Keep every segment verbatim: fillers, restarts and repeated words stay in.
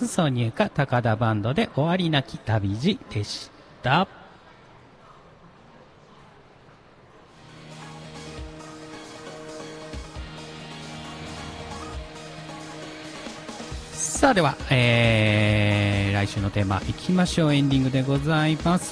ス挿入歌高田バンドで終わりなき旅路でした。さあでは、えー、来週のテーマいきましょう。エンディングでございます。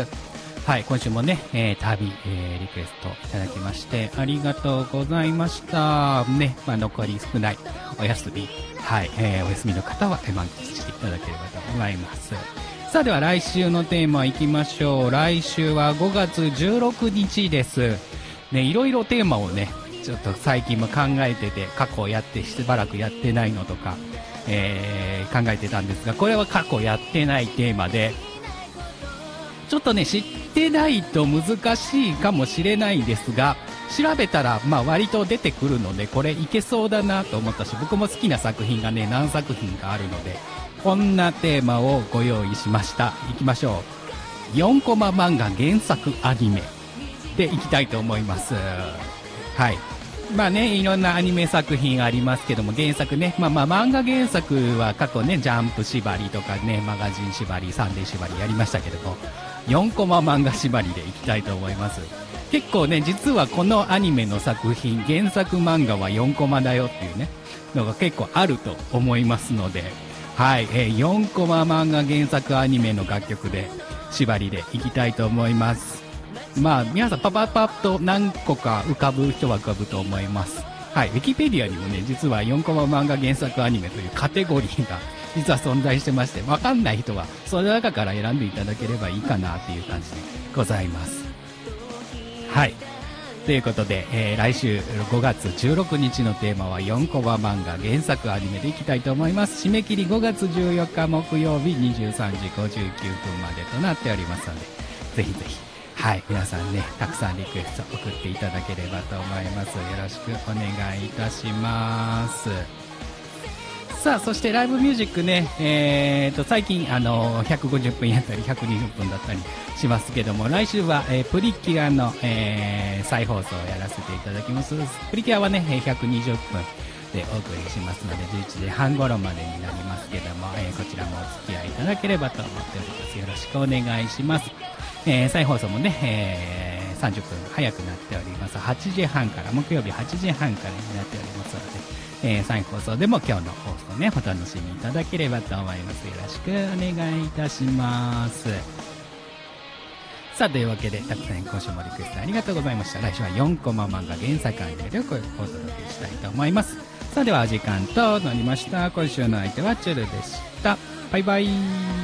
はい、今週もね、えー、旅、えー、リクエストいただきましてありがとうございましたね。まあ、残り少ないお休み、はい、えー、お休みの方は満喫していただければと思います。さあでは来週のテーマいきましょう。来週はごがつじゅうろくにちですね。いろいろテーマをねちょっと最近も考えてて、過去やってしばらくやってないのとか、えー、考えてたんですが、これは過去やってないテーマで、ちょっとね知ってないと難しいかもしれないですが、調べたらまあ割と出てくるので、これいけそうだなと思ったし、僕も好きな作品がね何作品かあるので、こんなテーマをご用意しました。いきましょう。よんコマ漫画原作アニメでいきたいと思います。はい、まあね、いろんなアニメ作品ありますけども、原作ね、まあまあ漫画原作は過去ね、ジャンプ縛りとかね、マガジン縛り、サンデー縛りやりましたけども、よんコマ漫画縛りでいきたいと思います。結構ね、実はこのアニメの作品、原作漫画はよんコマだよっていうね、のが結構あると思いますので、はい、えー、よんコマ漫画原作アニメの楽曲で、縛りでいきたいと思います。まあ皆さんパパパッと何個か浮かぶ人は浮かぶと思います。はい、ウィキペディアにもね実はよんコマ漫画原作アニメというカテゴリーが実は存在してまして、わかんない人はその中から選んでいただければいいかなっていう感じでございます。はい、ということで、えー、来週ごがつじゅうろくにちのテーマはよんコマ漫画原作アニメでいきたいと思います。締め切りごがつじゅうよっか木曜日にじゅうさんじごじゅうきゅうふんまでとなっておりますので、ぜひぜひ、はい、皆さんねたくさんリクエスト送っていただければと思います。よろしくお願いいたします。さあそしてライブミュージックね、えー、と最近あのひゃくごじゅっぷんやったりひゃくにじゅっぷんだったりしますけども、来週は、えー、プリキュアの、えー、再放送をやらせていただきます。プリキュアはねひゃくにじゅっぷんでお送りしますので、じゅういちじはん頃までになりますけども、えー、こちらもお付き合いいただければと思っております。よろしくお願いします。えー、再放送もね、えー、さんじゅっぷん早くなっております。はちじはんから、木曜日はちじはんからになっておりますので、えー、再放送でも今日の放送ね、お楽しみいただければと思います。よろしくお願いいたします。さあ、というわけで、たくさん今週もリクエストありがとうございました。来週はよんコマ漫画原作アニメでお届けしたいと思います。さあ、ではお時間となりました。今週の相手はチュルでした。バイバイ。